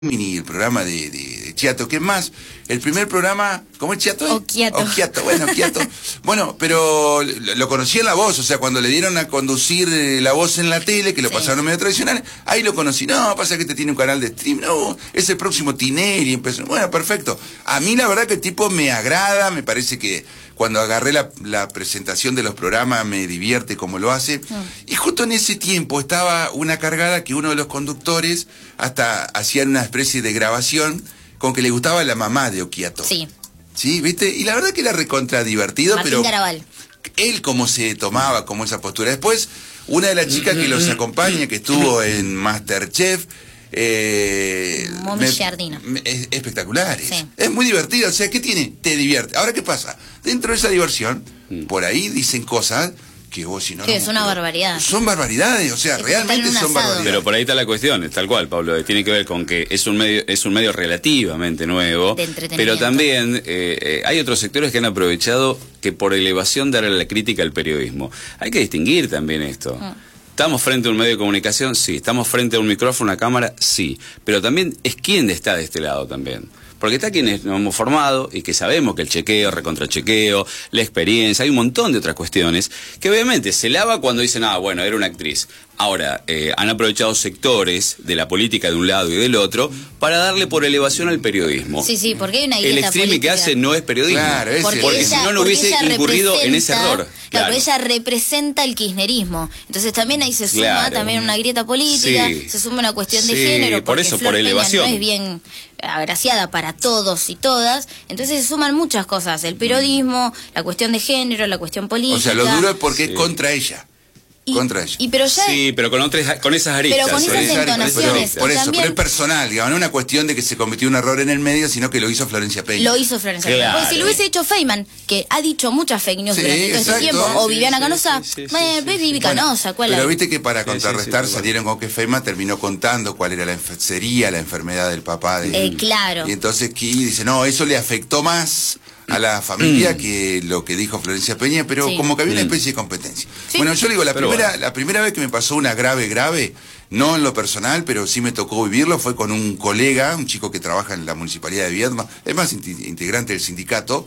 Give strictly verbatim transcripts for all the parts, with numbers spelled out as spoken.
Mini, el programa de, de, de Chiato, que es más, el primer programa, ¿cómo es Chiato? Occhiato. Occhiato, bueno, Occhiato. Bueno, pero lo, lo conocí en La Voz, o sea, cuando le dieron a conducir La Voz en la tele, que lo Sí. pasaron en medio tradicional, ahí lo conocí. No, pasa que este tiene un canal de stream, no, es el próximo Tinelli, empezó. Bueno, perfecto. A mí la verdad que el tipo me agrada, me parece que cuando agarré la, la presentación de los programas me divierte como lo hace. Mm. Y justo en ese tiempo estaba una cargada que uno de los conductores hasta hacían una especie de grabación con que le gustaba la mamá de Occhiato. Sí. Sí, ¿viste? Y la verdad que era recontra divertido, Martín pero Garabal. él cómo se tomaba, como esa postura. Después, una de las chicas que los acompaña, que estuvo en MasterChef, eh, Momi Giardina. es espectacular. Es, Sí. es muy divertido. O sea, ¿qué tiene? Te divierte. Ahora, ¿qué pasa? Dentro de esa diversión, por ahí dicen cosas que vos si no... Que no, es una pero barbaridad. Son barbaridades, o sea, Es realmente un son asado. barbaridades. Pero por ahí está la cuestión, es tal cual, Pablo, tiene que ver con que es un medio, es un medio relativamente nuevo, De entretenimiento. pero también eh, eh, hay otros sectores que han aprovechado que por elevación darle la crítica al periodismo. Hay que distinguir también esto. Mm. ¿Estamos frente a un medio de comunicación? Sí. ¿Estamos frente a un micrófono, una cámara? Sí. Pero también es quién está de este lado también. Porque está quienes nos hemos formado y que sabemos que el chequeo, recontrachequeo, la experiencia, hay un montón de otras cuestiones que obviamente se lava cuando dicen, ah, bueno, era una actriz. Ahora, eh, han aprovechado sectores de la política de un lado y del otro para darle por elevación al periodismo. Sí, sí, porque hay una El grieta streaming que política. hace no es periodismo. Claro, ese- porque Porque si ella- no, no porque hubiese ella incurrido en ese representa- error. Claro, Claro. ella representa el kirchnerismo. Entonces también ahí se suma Claro. también una grieta política, Sí. se suma una cuestión de Sí, género, por porque eso, Flor por Peña elevación. no es bien agraciada para todos y todas. Entonces se suman muchas cosas, el periodismo, la cuestión de género, la cuestión política. O sea, lo duro es porque Sí. es contra ella. y, contra ella. y pero ya Sí, pero con, otras, con esas aristas. Pero con esas ¿eh? entonaciones. Pero, por y eso, también- pero es personal, digamos, no es una cuestión de que se cometió un error en el medio, sino que lo hizo Florencia Peña. lo hizo Florencia Peña. Claro. Porque si lo hubiese hecho Feynman, que ha dicho muchas fake news Sí, durante todo exacto. este tiempo, o Sí, Viviana sí, Canosa, sí, sí, sí, eh, sí, Vivi sí. Canosa, ¿cuál Pero es? viste que para Sí, sí, contrarrestar sí, sí, salieron con que Feynman terminó contando cuál era la enfer- sería la enfermedad del papá de Eh, claro. Y entonces Ki dice, no, eso le afectó más a la familia que lo que dijo Florencia Peña, pero Sí. como que había una Mm. especie de competencia. Sí. Bueno, yo le digo, la Pero primera, bueno. la primera vez que me pasó una grave, grave, no en lo personal, pero sí me tocó vivirlo, fue con un colega, un chico que trabaja en la Municipalidad de Viedma, es más inti- integrante del sindicato.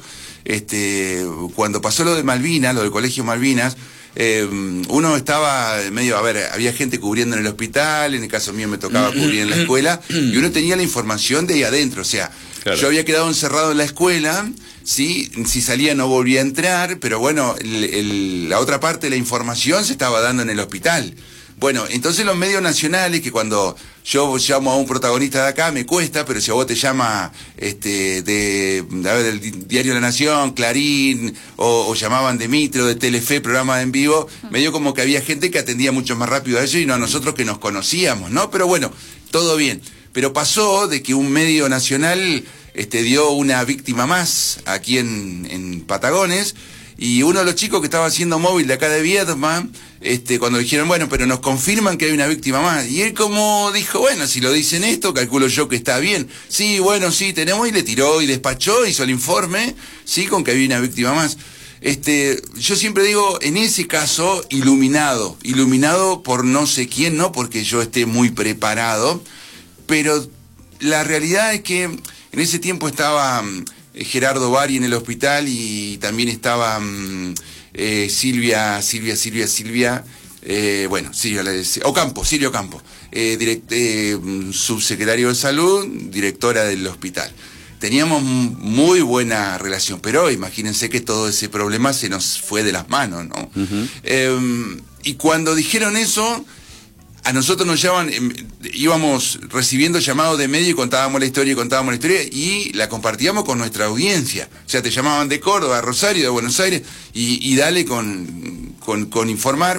Este, cuando pasó lo de Malvinas, lo del Colegio Malvinas, eh, uno estaba medio, a ver, había gente cubriendo en el hospital, en el caso mío me tocaba cubrir en la escuela, y uno tenía la información de ahí adentro, o sea, Claro. yo había quedado encerrado en la escuela, sí, si salía no volvía a entrar, pero bueno, el- el- la otra parte de la información se estaba dando en el hospital. Bueno, entonces los medios nacionales, que cuando yo llamo a un protagonista de acá me cuesta, pero si a vos te llama este de, a ver, del di- diario La Nación, Clarín, o, o llamaban de Mitre o de Telefe, programa en vivo, medio como que había gente que atendía mucho más rápido a ellos y no a nosotros que nos conocíamos, ¿no? Pero bueno, todo bien. Pero pasó de que un medio nacional este, dio una víctima más aquí en, en Patagones, y uno de los chicos que estaba haciendo móvil de acá de Viedma, este, cuando dijeron, bueno, pero nos confirman que hay una víctima más. Y él como dijo, bueno, si lo dicen esto, calculo yo que está bien. Sí, bueno, sí, tenemos, y le tiró y despachó, hizo el informe, sí, con que había una víctima más. Este, yo siempre digo, en ese caso, iluminado, iluminado por no sé quién, no porque yo esté muy preparado, pero la realidad es que en ese tiempo estaba mm, Gerardo Bari en el hospital y también estaba mm, eh, Silvia, Silvia, Silvia, Silvia, eh, bueno, Silvia, Ocampo, Silvia Ocampo, eh, direct, eh, subsecretario de Salud, directora del hospital. Teníamos muy buena relación, pero imagínense que todo ese problema se nos fue de las manos, ¿no? Uh-huh. Eh, y cuando dijeron eso, a nosotros nos llaman, eh, íbamos recibiendo llamados de medio y contábamos la historia y contábamos la historia y la compartíamos con nuestra audiencia. O sea, te llamaban de Córdoba, de Rosario, de Buenos Aires y, y dale con, con, con informar.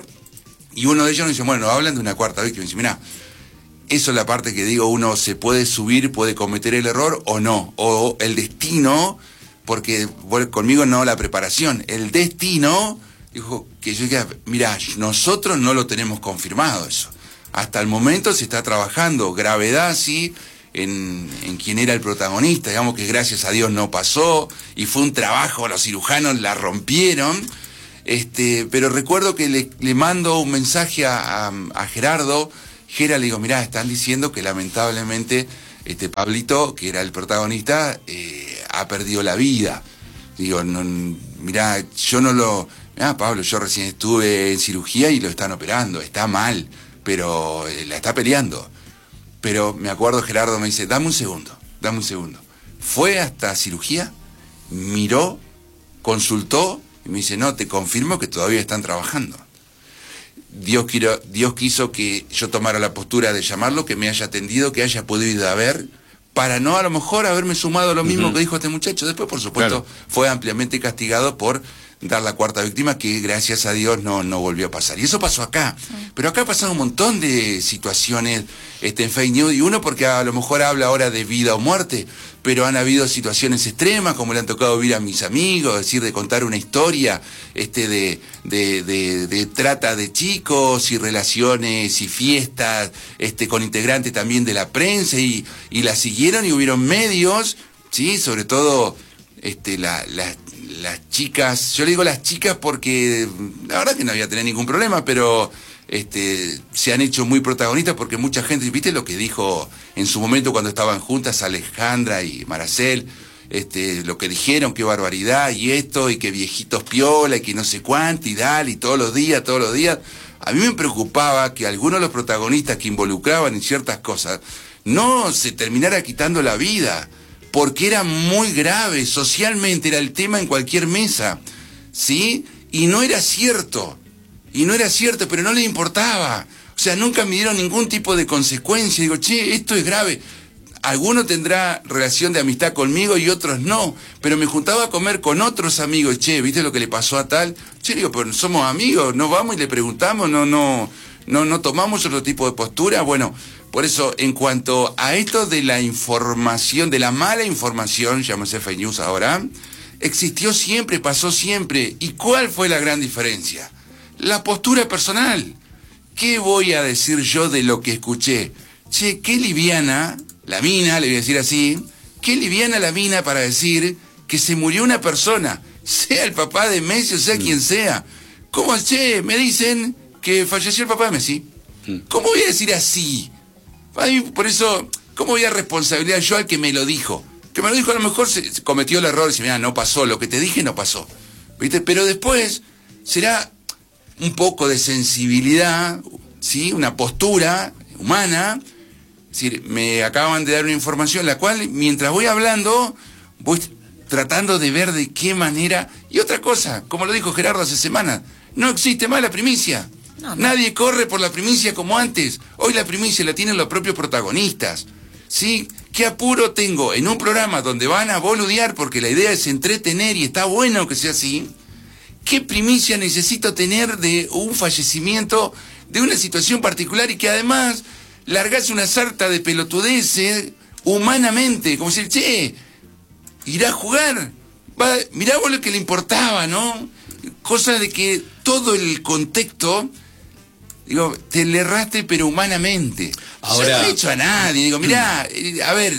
Y uno de ellos nos dice, bueno, hablan de una cuarta víctima. Y dice, mirá, eso es la parte que digo, uno se puede subir, puede cometer el error o no. O el destino, porque bueno, conmigo no la preparación, el destino, dijo que yo dije, mirá, nosotros no lo tenemos confirmado eso. Hasta el momento se está trabajando gravedad, sí, en, en quién era el protagonista, digamos que gracias a Dios no pasó, y fue un trabajo, los cirujanos la rompieron, este, pero recuerdo que le, le mando un mensaje a, a, a Gerardo, Gera, le digo, mirá, están diciendo que lamentablemente este Pablito, que era el protagonista, eh, ha perdido la vida. Digo, no, mirá, yo no lo... Mirá, Pablo, yo recién estuve en cirugía y lo están operando, está mal, pero eh, la está peleando. Pero me acuerdo, Gerardo me dice, dame un segundo, dame un segundo. Fue hasta cirugía, miró, consultó y me dice, no, te confirmo que todavía están trabajando. Dios, quiero, Dios quiso que yo tomara la postura de llamarlo, que me haya atendido, que haya podido ir a ver, para no a lo mejor haberme sumado a lo mismo uh-huh. que dijo este muchacho. Después, por supuesto, claro. fue ampliamente castigado por dar la cuarta víctima, que gracias a Dios no, no volvió a pasar. Y eso pasó acá. Sí. Pero acá ha pasado un montón de situaciones este, en fake news, y uno porque a lo mejor habla ahora de vida o muerte, pero han habido situaciones extremas, como le han tocado vivir a mis amigos, es decir, de contar una historia este, de, de, de, de trata de chicos y relaciones y fiestas este, con integrantes también de la prensa, y, y la siguieron y hubieron medios, ¿sí? Sobre todo este, la, la, las chicas, yo le digo las chicas porque la verdad que no había tener ningún problema, pero... Este, se han hecho muy protagonistas porque mucha gente, viste lo que dijo en su momento cuando estaban juntas Alejandra y Maracel, este, lo que dijeron, qué barbaridad, y esto, y que viejitos piola, y que no sé cuánto, y dale, y todos los días, todos los días. A mí me preocupaba que algunos de los protagonistas que involucraban en ciertas cosas no se terminara quitando la vida, porque era muy grave, socialmente era el tema en cualquier mesa, ¿sí? Y no era cierto. Y no era cierto, pero no le importaba. O sea, nunca me dieron ningún tipo de consecuencia. Digo, che, esto es grave. Alguno tendrá relación de amistad conmigo y otros no. Pero me juntaba a comer con otros amigos. Che, ¿viste lo que le pasó a tal? Che, digo, pero somos amigos, no vamos y le preguntamos, no, no, no, no tomamos otro tipo de postura. Bueno, por eso, en cuanto a esto de la información, de la mala información, llámese fake news ahora, existió siempre, pasó siempre. ¿Y cuál fue la gran diferencia? La postura personal. ¿Qué voy a decir yo de lo que escuché? Che, qué liviana, la mina, le voy a decir así, qué liviana la mina para decir que se murió una persona, sea el papá de Messi o sea mm. quien sea. ¿Cómo, che, me dicen que falleció el papá de Messi? Mm. ¿Cómo voy a decir así? Ay, por eso, ¿cómo voy a responsabilizar yo al que me lo dijo? Que me lo dijo, a lo mejor se, se cometió el error y dice, mira, no pasó, lo que te dije no pasó. ¿Viste? Pero después será... un poco de sensibilidad, ¿sí? Una postura humana. Es decir, me acaban de dar una información, la cual, mientras voy hablando, voy tratando de ver de qué manera... Y otra cosa, como lo dijo Gerardo hace semanas, no existe más la primicia. No, no. Nadie corre por la primicia como antes. Hoy la primicia la tienen los propios protagonistas. ¿Sí? ¿Qué apuro tengo en un programa donde van a boludear porque la idea es entretener y está bueno que sea así? ¿Qué primicia necesito tener de un fallecimiento, de una situación particular, y que además largase una sarta de pelotudeces humanamente? Como decir, che, irá a jugar, va, mirá vos lo que le importaba, ¿no? Cosa de que todo el contexto, digo, te le erraste pero humanamente. Ahora... Yo no he hecho a nadie, digo, mirá, a ver,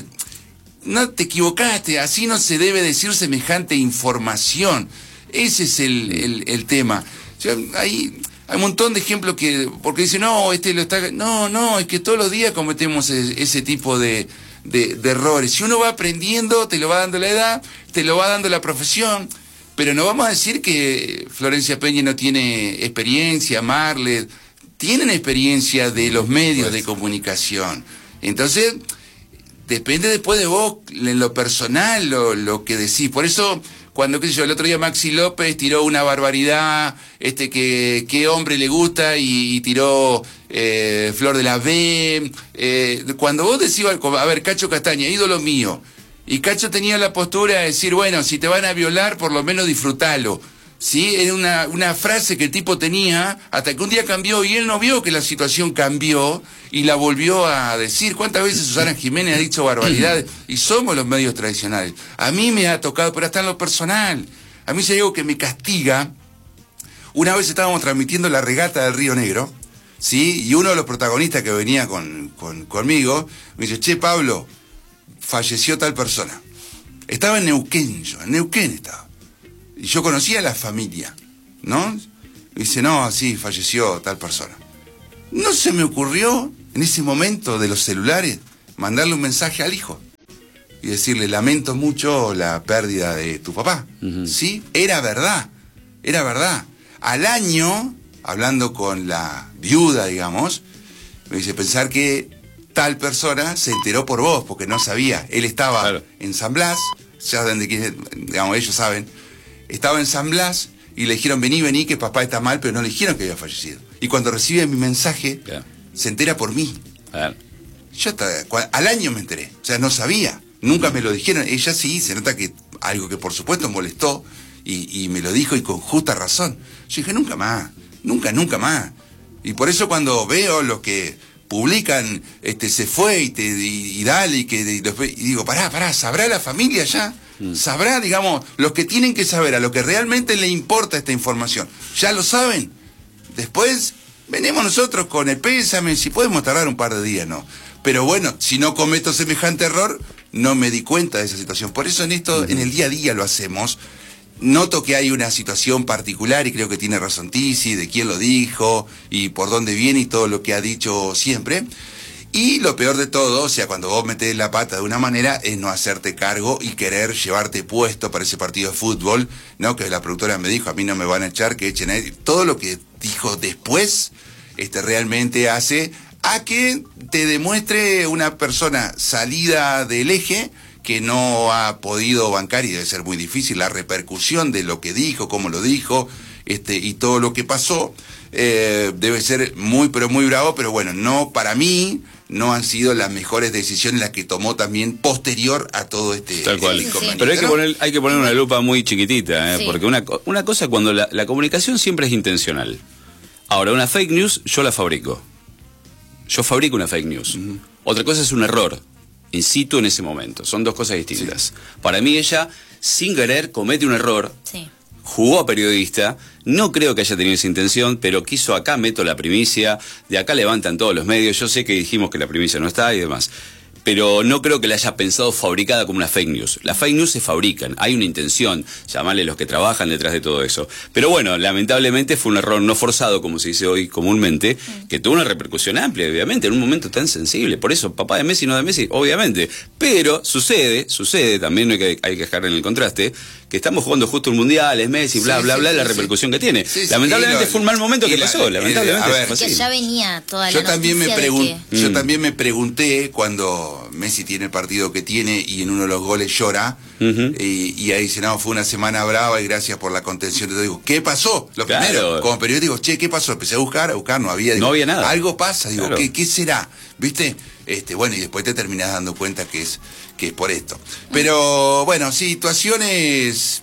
no te equivocaste, así no se debe decir semejante información. Ese es el, el, el tema. O sea, hay, hay un montón de ejemplos que... Porque dicen, no, este lo está... No, no, es que todos los días cometemos ese, ese tipo de, de, de errores. Si uno va aprendiendo, te lo va dando la edad, te lo va dando la profesión. Pero no vamos a decir que Florencia Peña no tiene experiencia, Marlet... Tienen experiencia de los medios de comunicación. Entonces, depende después de vos, en lo personal, lo, lo que decís. Por eso... Cuando, qué sé yo, el otro día Maxi López tiró una barbaridad, este que qué hombre le gusta, y, y tiró eh, Flor de la B. Eh, cuando vos decís, a ver, Cacho Castaña, ídolo mío, y Cacho tenía la postura de decir, bueno, si te van a violar, por lo menos disfrutalo. ¿Sí? Era una, una frase que el tipo tenía, hasta que un día cambió, y él no vio que la situación cambió, y la volvió a decir. ¿Cuántas veces Susana Jiménez ha dicho barbaridades? Y somos los medios tradicionales. A mí me ha tocado, pero hasta en lo personal. A mí hay algo que me castiga. Una vez estábamos transmitiendo la regata del Río Negro, ¿sí? Y uno de los protagonistas que venía con, con, conmigo, me dice, che, Pablo, falleció tal persona. Estaba en Neuquén, yo, en Neuquén estaba. Y yo conocía a la familia, ¿no? Y dice, no, sí, falleció tal persona. ¿No se me ocurrió en ese momento de los celulares mandarle un mensaje al hijo y decirle, lamento mucho la pérdida de tu papá. Uh-huh. ¿Sí? Era verdad, era verdad. Al año, hablando con la viuda, digamos, me dice, pensar que tal persona se enteró por vos, porque no sabía. Él estaba claro. en San Blas, ya donde, digamos, ellos saben, estaba en San Blas y le dijeron, vení, vení, que papá está mal, pero no le dijeron que había fallecido. Y cuando recibe mi mensaje, claro. se entera por mí. Claro. Yo hasta, al año me enteré, o sea, no sabía, nunca me lo dijeron. Ella sí, se nota que algo que por supuesto molestó y, y me lo dijo y con justa razón. Yo dije, nunca más, nunca, nunca más. Y por eso cuando veo los que publican, este, se fue y, te, y, y dale, y, que, y, y digo, pará, pará, ¿sabrá la familia ya? Mm. ¿Sabrá, digamos, los que tienen que saber, a lo que realmente le importa esta información? ¿Ya lo saben? Después, venimos nosotros con el pésame, si podemos tardar un par de días, ¿no? Pero bueno, si no cometo semejante error, no me di cuenta de esa situación. Por eso en esto, uh-huh. en el día a día lo hacemos. Noto que hay una situación particular y creo que tiene razón Tizi, de quién lo dijo y por dónde viene y todo lo que ha dicho siempre. Y lo peor de todo, o sea, cuando vos metés la pata de una manera, es no hacerte cargo y querer llevarte puesto para ese partido de fútbol, ¿no? Que la productora me dijo, a mí no me van a echar, que echen a él. Todo lo que dijo después, este, realmente hace a que te demuestre una persona salida del eje que no ha podido bancar, y debe ser muy difícil, la repercusión de lo que dijo, cómo lo dijo, este, y todo lo que pasó, eh, debe ser muy, pero muy bravo, pero bueno, no, para mí, no han sido las mejores decisiones las que tomó también posterior a todo este... Tal cual. Este sí. Pero hay que poner, hay que poner una lupa muy chiquitita, ¿eh? Sí. Porque una, una cosa, cuando la, la comunicación siempre es intencional. Ahora, una fake news, yo la fabrico. Yo fabrico una fake news. Uh-huh. Otra cosa es un error, in situ en ese momento. Son dos cosas distintas. Sí. Para mí ella, sin querer, comete un error. Sí. Jugó a periodista. No creo que haya tenido esa intención, pero quiso acá, meto la primicia. De acá levantan todos los medios. Yo sé que dijimos que la primicia no está y demás. Pero no creo que la haya pensado fabricada como una fake news. Las fake news se fabrican, hay una intención, llamarle los que trabajan detrás de todo eso. Pero bueno, lamentablemente fue un error no forzado, como se dice hoy comúnmente, que tuvo una repercusión amplia, obviamente, en un momento tan sensible. Por eso, papá de Messi, no de Messi, obviamente. Pero sucede, sucede, también hay que, hay que dejar en el contraste, que estamos jugando justo un mundial, es Messi, bla, sí, bla, sí, bla, sí, la sí, repercusión sí. que tiene. Sí, sí, lamentablemente lo, fue un mal momento que la, pasó, la, lamentablemente. A ver, que ya venía toda yo la también me pregun- que... Yo mm. también me pregunté cuando Messi tiene el partido que tiene y en uno de los goles llora, uh-huh. y, y ahí dice, no, fue una semana brava y gracias por la contención. Entonces digo, ¿qué pasó? Lo claro. primero, como periodista digo, che, ¿qué pasó? Empecé a buscar, a buscar, no había... Digo, no había nada. Algo pasa, digo, claro. ¿qué, ¿qué será? ¿Viste? Este, bueno, y después te terminás dando cuenta que es, que es por esto. Pero, bueno, situaciones...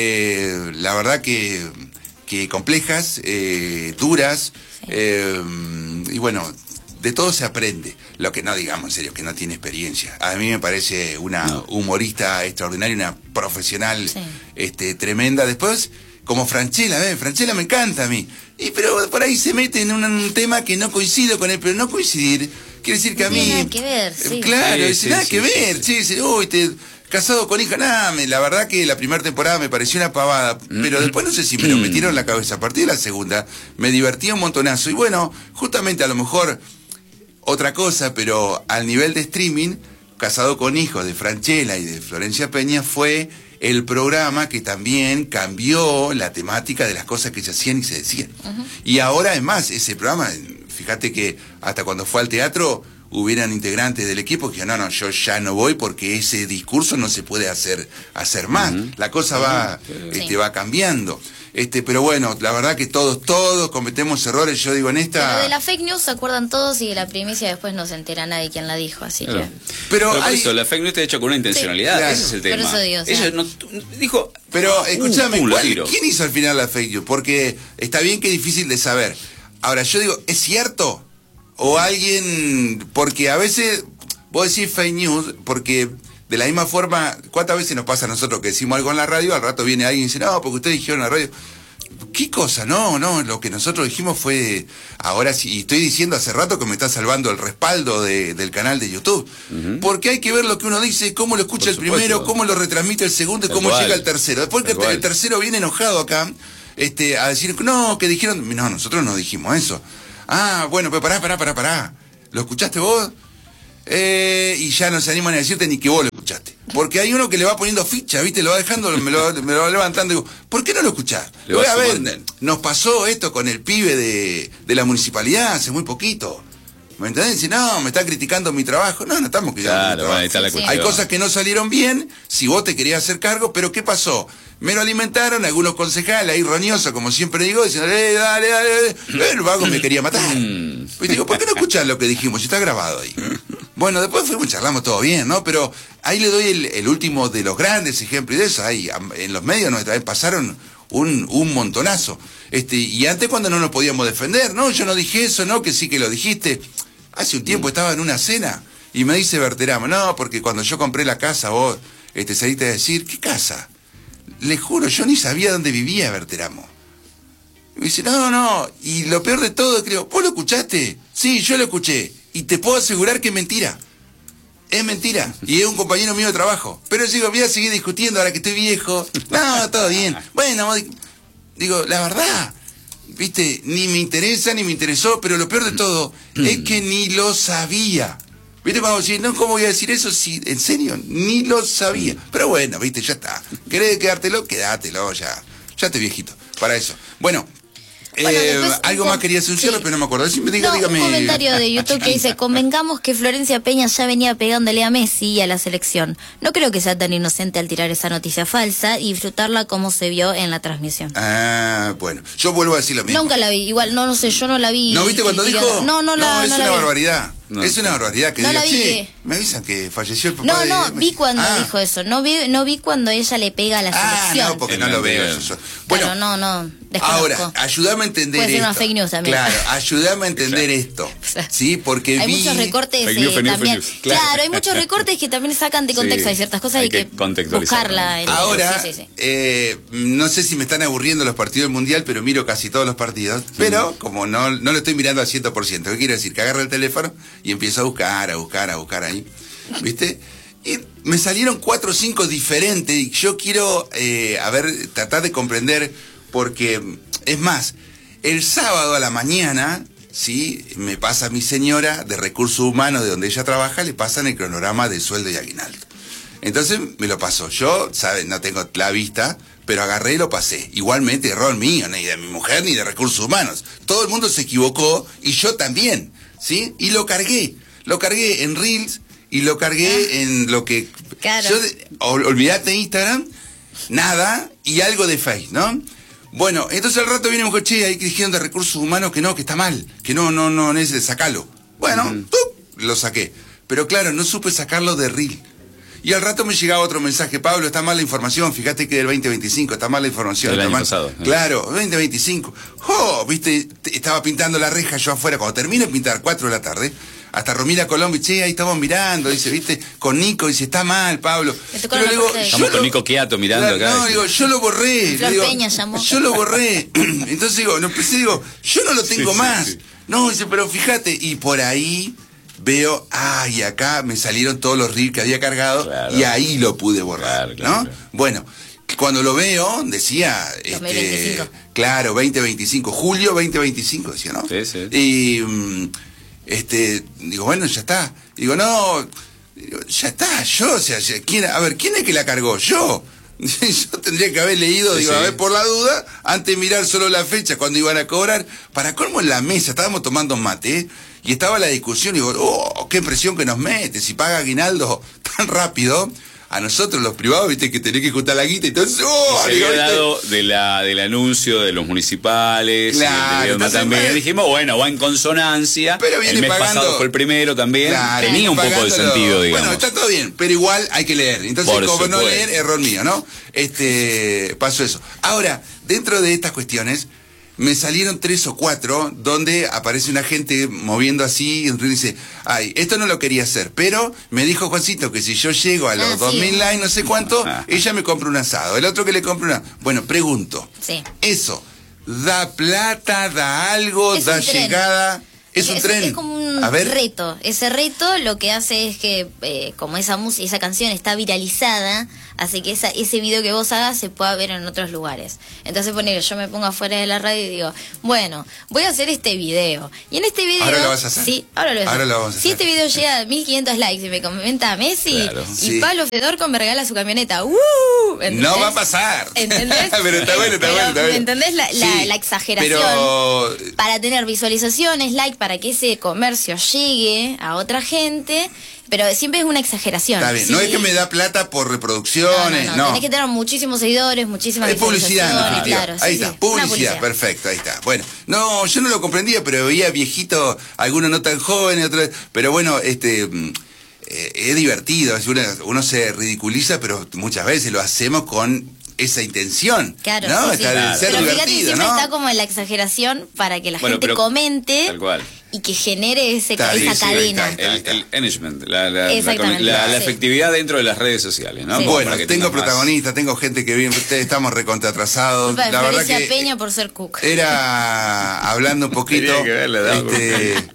Eh, la verdad que, que complejas, eh, duras, sí. eh, y bueno, de todo se aprende. Lo que no, digamos en serio, que no tiene experiencia. A mí me parece una no. humorista extraordinaria, una profesional sí. este, tremenda. Después, como Franchella, ¿ves? Franchella me encanta a mí. Y pero por ahí se mete en un, un tema que no coincido con él, pero no coincidir quiere decir que a mí... No tiene nada que ver, sí. Claro, sí, sí, sí, nada sí, que sí, ver, sí. che, sí, uy, te... Casado con hija, nada, me, la verdad que la primera temporada me pareció una pavada, pero después no sé si me lo metieron en la cabeza. A partir de la segunda me divertía un montonazo. Y bueno, justamente a lo mejor otra cosa, pero al nivel de streaming, Casado con hijos de Franchella y de Florencia Peña fue el programa que también cambió la temática de las cosas que se hacían y se decían. Uh-huh. Y ahora es más, ese programa, fíjate que hasta cuando fue al teatro... hubieran integrantes del equipo que no, no, yo ya no voy porque ese discurso no se puede hacer hacer más. Uh-huh. La cosa va uh-huh. este, sí. va cambiando. Este, pero bueno, la verdad que todos, todos cometemos errores, yo digo en esta... Pero de la fake news se acuerdan todos y de la primicia después no se entera nadie quién la dijo, así claro. que... Pero, pero hay... eso, la fake news está hecha con una intencionalidad, sí, claro. ese es el tema. Por eso digo, Ella sí. no, dijo... Pero escúchame, uh, ¿cuál, ¿quién hizo al final la fake news? Porque está bien que es difícil de saber. Ahora, yo digo, ¿es cierto? O alguien, porque a veces vos decís fake news, porque de la misma forma, ¿cuántas veces nos pasa a nosotros que decimos algo en la radio, al rato viene alguien y dice, no, porque ustedes dijeron en la radio? ¿Qué cosa? No, no, lo que nosotros dijimos fue, ahora sí, y estoy diciendo hace rato que me está salvando el respaldo de, del canal de YouTube, uh-huh. porque hay que ver lo que uno dice, cómo lo escucha Por el supuesto. primero, cómo lo retransmite el segundo y Tal cómo cual. llega el tercero. Después que el tercero viene enojado acá, este, a decir, no, que dijeron, no, nosotros no dijimos eso. Ah, bueno, pero pará, pará, pará, pará. ¿Lo escuchaste vos? Eh, y ya no se animan a decirte ni que vos lo escuchaste. Porque hay uno que le va poniendo ficha, ¿viste? Lo va dejando, me lo, me lo va levantando. Digo, ¿por qué no lo escuchás? Le Voy vas a ver, sumando. nos pasó esto con el pibe de, de la municipalidad hace muy poquito. ¿Me entendés? Dice, no, me está criticando mi trabajo. No, no estamos criticando Claro, mi bueno, ahí trabajo. está la Sí, sí. cuestión. Hay cosas que no salieron bien, si vos te querías hacer cargo, pero ¿qué pasó? Me lo alimentaron algunos concejales ahí roñosos, como siempre digo, diciendo, eh, dale, dale, dale. El vago me quería matar. Y digo, ¿por qué no escuchás lo que dijimos? Si está grabado ahí. Bueno, después fuimos, charlamos todo bien, ¿no? Pero ahí le doy el, el último de los grandes ejemplos y de eso. Ahí, en los medios nuestra vez pasaron un, un montonazo. Este, y antes cuando no nos podíamos defender, no, yo no dije eso, no, que sí que lo dijiste. Hace un tiempo estaba en una cena y me dice Berteramo, no, porque cuando yo compré la casa vos este, saliste a decir, ¿qué casa? Le juro, yo ni sabía dónde vivía Berteramo. Y me dice, no, no, y lo peor de todo, creo, ¿vos lo escuchaste? Sí, yo lo escuché, y te puedo asegurar que es mentira. Es mentira, y es un compañero mío de trabajo. Pero yo digo, voy a seguir discutiendo ahora que estoy viejo. No, todo bien. Bueno, vos di- digo, la verdad, viste, ni me interesa, ni me interesó, pero lo peor de todo es que ni lo sabía. ¿Viste? Cuando decís, no, ¿cómo voy a decir eso? Si, en serio, ni lo sabía. Pero bueno, viste, ya está. ¿Querés quedártelo? Quédatelo, ya. Ya te viejito. Para eso. Bueno, Bueno, eh, después un algo com- más quería hacer un cierre, sí. pero no me acuerdo. Si me diga, No, dígame. un comentario de YouTube que dice, convengamos que Florencia Peña ya venía pegándole a Messi y a la selección. No creo que sea tan inocente al tirar esa noticia falsa y disfrutarla como se vio en la transmisión. Ah, bueno. Yo vuelvo a decir lo mismo. Nunca la vi, igual, no, no sé, yo no la vi. ¿No viste cuando y- y- dijo? No, no la, es no una la vi. barbaridad. No. Es una barbaridad que No diga, la vi, che, que- me avisan que falleció el papá No, de no, Messi. vi cuando Ah. dijo eso. No vi, no vi cuando ella le pega a la Ah, selección. no, porque Es no lo veo. mentira. Eso, eso. Bueno, Bueno, no, no, desconozco. ahora, ayúdame a entender Puede ser esto. una fake news también. Claro, ayúdame a entender Claro. esto. sea, Sí, porque hay vi... muchos recortes Fake eh, news, fake news, también. fake news. Claro. Claro. hay muchos recortes que también sacan de contexto. Sí, Hay ciertas cosas hay hay que que, contextualizar. buscarla. en- Ahora, sí, sí, sí. eh, no sé si me están aburriendo los partidos del Mundial, pero miro casi todos los partidos. Pero como no, no lo estoy mirando al cien por ciento, ¿qué quiere decir? Que agarro el teléfono y empiezo a buscar, a buscar, a buscar ahí. ¿Viste? Y me salieron cuatro o cinco diferentes y yo quiero, eh, a ver, tratar de comprender porque, es más, el sábado a la mañana, ¿sí? Me pasa mi señora de Recursos Humanos, de donde ella trabaja, le pasan el cronograma de sueldo y aguinaldo. Entonces me lo pasó. Yo, ¿sabes? No tengo la vista, pero agarré y lo pasé. Igualmente, error mío, ni de mi mujer ni de Recursos Humanos. Todo el mundo se equivocó y yo también, ¿sí? Y lo cargué. Lo cargué en Reels y lo cargué en lo que... Claro. Yo, de- ol- olvidate Instagram, nada, y algo de Face, ¿no? Bueno, entonces al rato viene un coche ahí que dijeron de Recursos Humanos que no, que está mal, que no, no, no, no es de sacarlo. Bueno, ¡tup! Lo saqué. Pero claro, no supe sacarlo de Reel. Y al rato me llegaba otro mensaje, Pablo, está mal la información, fíjate que del veinte veinticinco, está mal la información. Del está año mal. pasado. Claro, veinte veinticinco. ¡Oh! Viste, te- estaba pintando la reja yo afuera, cuando termino de pintar, cuatro de la tarde, hasta Romina Colombi, che, ahí estamos mirando, dice, viste, con Nico, dice, está mal, Pablo. Me tocó la parte de- Estamos yo con lo- Nico Quiato mirando Claro, acá. No, digo, yo lo borré. Flor le digo, Peña llamó. Yo lo borré. Entonces digo, no empecé, digo, yo no lo tengo Sí, sí, más. sí. No, dice, pero fíjate, y por ahí veo, ay, acá me salieron todos los reels que había cargado Claro. y ahí lo pude borrar, Claro, claro, ¿no? claro. Bueno, cuando lo veo, decía, dos mil este, veinticinco. claro, veinte veinticinco, julio veinte veinticinco, decía, ¿no? Sí, sí. Y, mm, este, digo, bueno, ya está. Digo, no, digo, ya está, yo, o sea, ya- ¿quién, a ver, ¿quién es que la cargó? Yo. Yo tendría que haber leído, Sí, digo, sí. a ver, por la duda, antes de mirar solo la fecha, cuando iban a cobrar. Para colmo en la mesa, estábamos tomando mate, ¿eh? Y estaba la discusión, y digo, oh, qué presión que nos mete, si paga aguinaldo tan rápido. A nosotros los privados, viste, que tenés que juntar la guita, entonces, oh, Se digo, había ¿viste? dado de la, del anuncio de los municipales, Claro, y el de Viedma entonces, también. bueno, Dijimos, bueno, va en consonancia. Pero viene el mes pagando- pasado fue el primero también. Claro, Tenía un poco de pagándolo. sentido, digamos. Bueno, está todo bien, pero igual hay que leer. Entonces, Por como no supuesto. leer, error mío, ¿no? Este, pasó eso. Ahora, dentro de estas cuestiones, me salieron tres o cuatro donde aparece una gente moviendo así y dice, ay, esto no lo quería hacer, pero me dijo Juancito que si yo llego a los Ah, dos mil sí. likes, no sé cuánto, Ah. ella me compra un asado. El otro que le compra una... Bueno, pregunto, Sí. ¿eso da plata, da algo, Es da un tren. llegada? Es un tren. Es como un a ver. reto. Ese reto lo que hace es que, eh, como esa música, esa canción está viralizada, hace que esa, ese video que vos hagas se pueda ver en otros lugares. Entonces, ponele, yo me pongo afuera de la radio y digo, bueno, voy a hacer este video. Y en este video... ¿Ahora lo vas a hacer? Sí, ahora lo voy a Ahora hacer. lo vamos a si hacer. este video llega a mil quinientos likes y me comenta Messi, Claro. y Sí. Pablo Fedorco me regala su camioneta. ¡Uh! ¿Entendés? No va a pasar. ¿Entendés? Pero está bueno, está Pero, bueno, está bueno. ¿entendés la, la, Sí, la exageración? Pero Para tener visualizaciones, like, para que ese comercio llegue a otra gente, pero siempre es una exageración. está bien. Sí. No es que me da plata por No, reproducciones, no, no. no. Tenés que tener muchísimos seguidores, muchísimas Es publicidad, en visualizaciones, definitiva. claro, sí, ahí sí. está, Una publicidad, publicidad. perfecto, ahí está. Bueno, no, yo no lo comprendía, pero veía viejito, algunos no tan jóvenes, otros, pero bueno, este mm, eh, es divertido, es una- uno se ridiculiza, pero muchas veces lo hacemos con esa intención, Claro, ¿no? sí, sí. Está- Claro. ser Pero fíjate, divertido, siempre ¿no? está como en la exageración para que la Bueno, gente pero- comente Tal cual. y que genere ese, Está esa bien, sí, cadena. ahí está, ahí El, está. el engagement, la, la, la, Exactamente, la- la sí. efectividad dentro de las redes sociales, ¿no? Sí. Como Bueno, para que tengo tengas más- protagonistas, tengo gente que viene, ustedes estamos recontra atrasados. Culpa de La verdad Florencia que Peña por ser cook. era hablando un poquito. Tenía que verle, ¿no? este,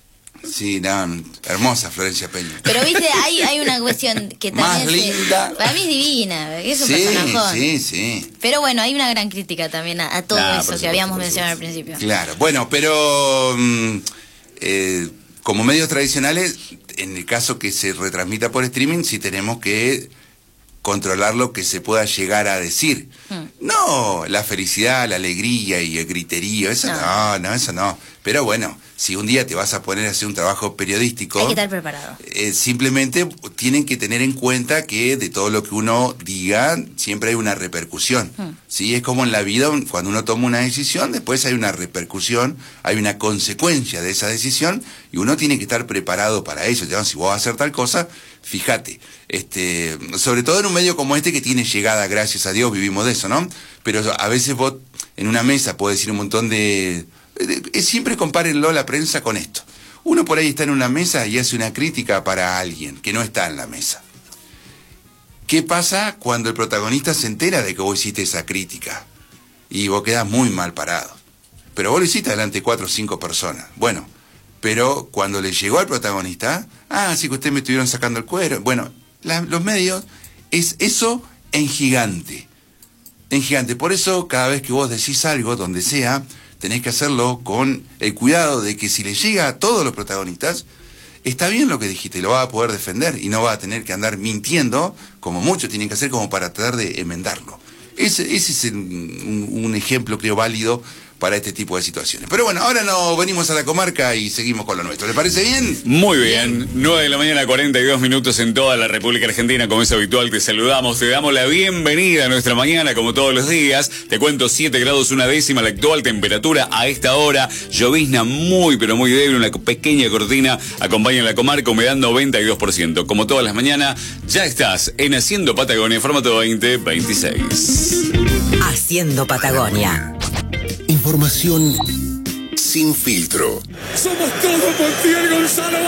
sí, no, hermosa Florencia Peña. Pero viste, hay, hay una cuestión que también... Más se- linda. Para mí es divina, es un Sí, personajón. sí, sí. Pero bueno, hay una gran crítica también a, a todo Nah, por eso supuesto, que habíamos por mencionado al supuesto. principio. Claro, bueno, pero mm, eh, como medios tradicionales, en el caso que se retransmita por streaming, sí tenemos que controlar lo que se pueda llegar a decir. Hmm. No, la felicidad, la alegría y el griterío, eso No. no, no, eso no. Pero bueno, si un día te vas a poner a hacer un trabajo periodístico... Hay que estar preparado. Eh, simplemente tienen que tener en cuenta que de todo lo que uno diga siempre hay una repercusión. Hmm. ¿Sí? Es como en la vida, cuando uno toma una decisión, después hay una repercusión, hay una consecuencia de esa decisión y uno tiene que estar preparado para eso. Ya, si vos vas a hacer tal cosa, fíjate, este, sobre todo en un medio como este que tiene llegada, gracias a Dios, vivimos de eso, ¿no? Pero a veces vos en una mesa podés decir un montón de... de- siempre compárenlo la prensa con esto. Uno por ahí está en una mesa y hace una crítica para alguien que no está en la mesa. ¿Qué pasa cuando el protagonista se entera de que vos hiciste esa crítica? Y vos quedás muy mal parado. Pero vos lo hiciste delante de cuatro o cinco personas. Bueno, pero cuando le llegó al protagonista, ah, sí que ustedes me estuvieron sacando el cuero. Bueno, la- los medios, es eso en gigante. En gigante. Por eso, cada vez que vos decís algo, donde sea, tenés que hacerlo con el cuidado de que si le llega a todos los protagonistas, está bien lo que dijiste, lo vas a poder defender y no vas a tener que andar mintiendo, como muchos tienen que hacer, como para tratar de enmendarlo. Ese, ese es el- un, un ejemplo, creo, válido para este tipo de situaciones. Pero bueno, ahora no venimos a la comarca y seguimos con lo nuestro. ¿Le parece bien? Muy bien, nueve de la mañana, cuarenta y dos minutos en toda la República Argentina. Como es habitual, te saludamos, te damos la bienvenida a nuestra mañana, como todos los días. Te cuento siete grados una décima la actual temperatura a esta hora. Llovizna muy, pero muy débil, una pequeña cortina acompaña la comarca, humedad noventa y dos por ciento. Como todas las mañanas, ya estás en Haciendo Patagonia, formato veinte veintiséis. Haciendo Patagonia. Información sin filtro. Somos todos Montiel Gonzalo